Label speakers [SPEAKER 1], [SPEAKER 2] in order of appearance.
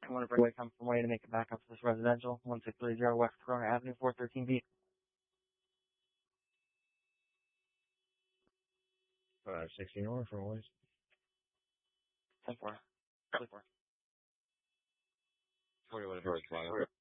[SPEAKER 1] I want to bring away come from way to make it back up to this residential, 1630 West Corona Avenue, 413B.
[SPEAKER 2] 16 North from Ways.
[SPEAKER 1] 10-4. 44.
[SPEAKER 2] 41 George,